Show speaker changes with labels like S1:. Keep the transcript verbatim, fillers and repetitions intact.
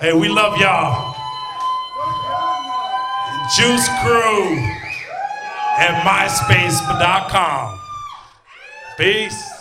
S1: Hey, we love y'all. Juice Crew at myspace dot com. Peace.